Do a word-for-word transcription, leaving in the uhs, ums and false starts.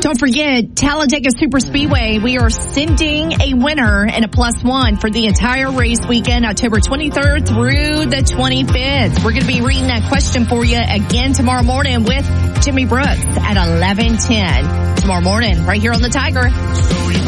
Don't forget, Talladega Super Speedway, we are sending a winner and a plus one for the entire race weekend, October twenty-third through the twenty-fifth. We're going to be reading that question for you again tomorrow morning with Jimmy Brooks at eleven ten. Tomorrow morning, right here on The Tiger.